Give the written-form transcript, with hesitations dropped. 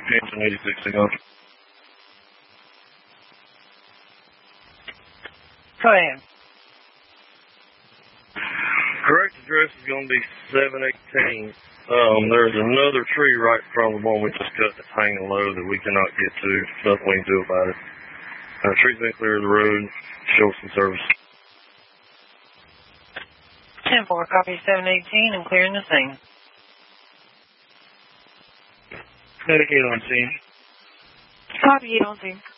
Hampton 86 signal. Go ahead. Correct address is going to be 718. There's another tree right in front of the one we just cut that's hanging low that we cannot get to. Nothing we can do about it. Tree's been clear of the road. Show some service. 10-4, copy 718 and clearing the scene. Connecticut on scene. Copy 8 on scene.